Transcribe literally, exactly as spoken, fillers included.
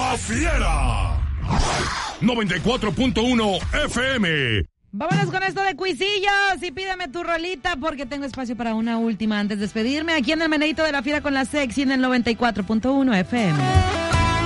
La Fiera. noventa y cuatro punto uno F M. Vámonos con esto de cuisillos y pídeme tu rolita porque tengo espacio para una última antes de despedirme aquí en el Meneíto de la Fiera con la Sexy en el noventa y cuatro punto uno F M.